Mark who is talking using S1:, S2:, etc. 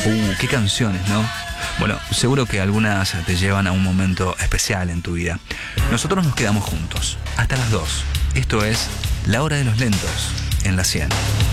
S1: Qué canciones, ¿no? Bueno, seguro que algunas te llevan a un momento especial en tu vida. Nosotros nos quedamos juntos hasta las 2. Esto es La Hora de los Lentos en la 100.